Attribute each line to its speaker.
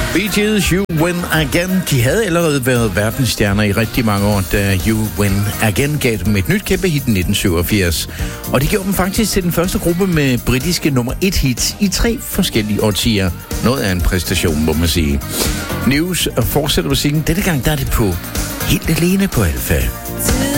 Speaker 1: Bee Gees, You Win Again. De havde allerede været verdensstjerner i rigtig mange år, da You Win Again gav dem et nyt kæmpe hit i 1987. Og det gjorde dem faktisk til den første gruppe med britiske nummer 1 hits i 3 forskellige årtier. Noget af en præstation, må man sige. News fortsætter musikken. Denne gang der er det på Helt Alene på Alfa.